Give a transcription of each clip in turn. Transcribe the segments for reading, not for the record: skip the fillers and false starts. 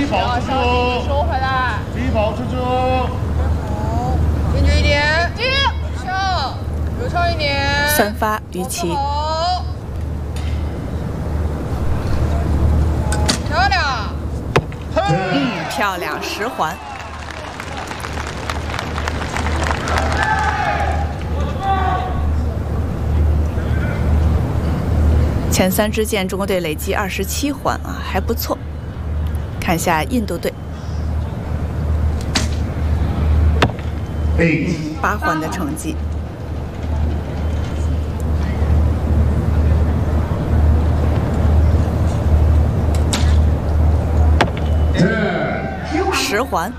保出球， 收回来， 低保出球。 好，坚决一点，接，上，流畅一点。 3发于7。 好，漂亮。 漂亮，10环。前3支箭，中国队累计27环啊，还不错。看一下印度队，8环的成绩。10环。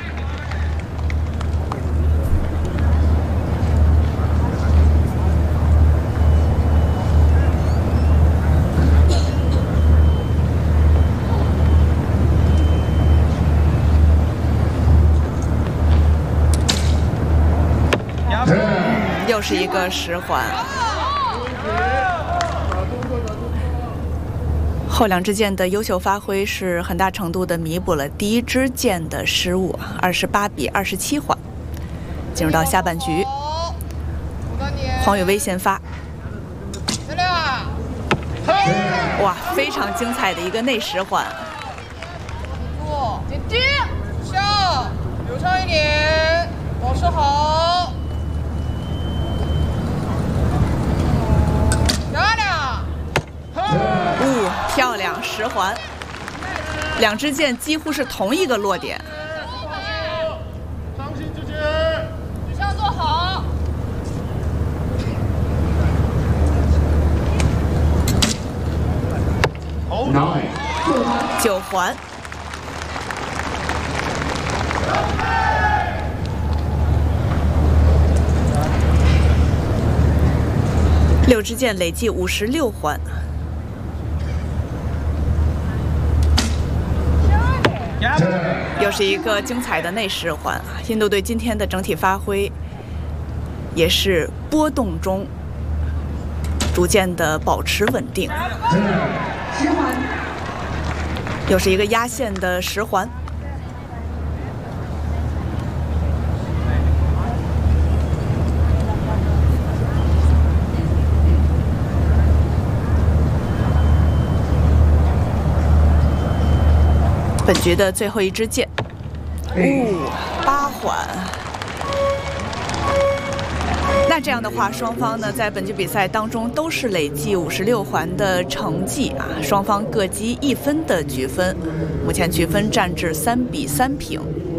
又是一个10环。后2支箭的优秀发挥是很大程度的弥补了第1支箭的失误，28比27环。进入到下半局，黄宇威先发。哇，非常精彩的一个内10环。 接，上，流畅一点，保持好。 漂亮，10环。2支箭几乎是同一个落点。 伤心之间， 举项做好。 9环。6支箭累计56环。又是一个精彩的内10环。印度队今天的整体发挥也是波动中逐渐的保持稳定。又是一个压线的10环。本局的最后1支箭，8环。那这样的话，双方呢在本局比赛当中都是累计56环的成绩啊，双方各积1分的局分，目前局分战至3比3平。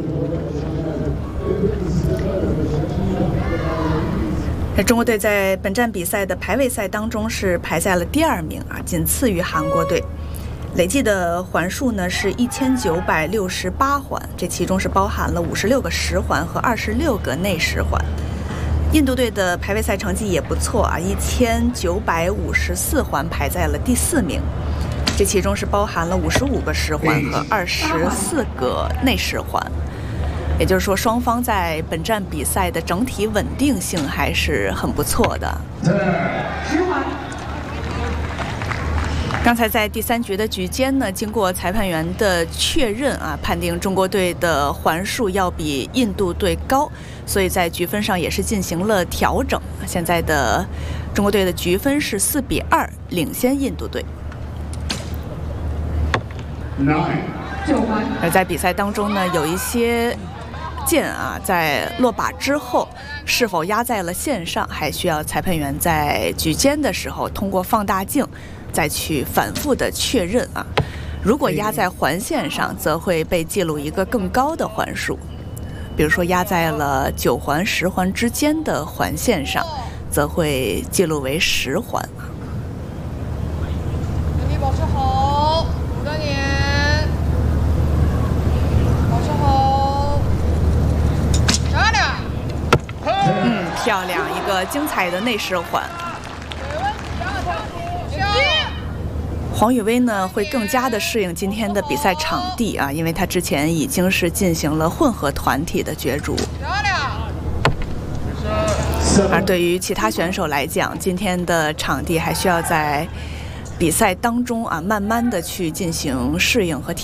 那中国队在本站比赛的排位赛当中是排在了第2名啊，仅次于韩国队。累计的环数呢是1968环，这其中是包含了56个10环和26个内10环。印度队的排位赛成绩也不错啊，1954环排在了第4名，这其中是包含了55个10环和24个内10环。也就是说，双方在本站比赛的整体稳定性还是很不错的。刚才在第3局的局间呢，经过裁判员的确认啊，判定中国队的环数要比印度队高，所以在局分上也是进行了调整。现在的中国队的局分是4比2，领先印度队。而在比赛当中呢，有一些箭啊，在落靶之后是否压在了线上，还需要裁判员在局间的时候通过放大镜再去反复的确认啊。如果压在环线上，则会被记录一个更高的环数，比如说压在了9环、10环之间的环线上，则会记录为10环。 原地保持好，5个点，保持好，漂亮。 漂亮，一个精彩的内10环。黄宇威呢会更加的适应今天的比赛场地啊，因为他之前已经是进行了混合团体的角逐。而对于其他选手来讲，今天的场地还需要在比赛当中啊慢慢的去进行适应和